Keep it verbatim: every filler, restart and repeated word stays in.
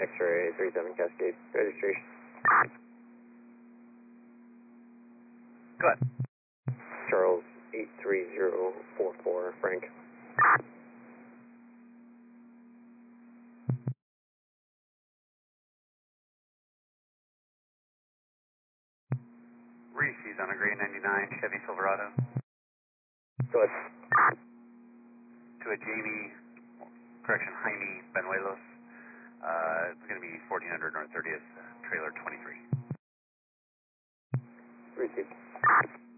X-ray three seven Cascade, registration. Go ahead. Charles eight three zero four four, Frank. Reese, he's on a gray ninety-nine Chevy Silverado. Go ahead. To a Jamie, correction, Jaime Benuelos. Uh, it's going to be fourteen hundred North thirtieth, trailer twenty-three. Received.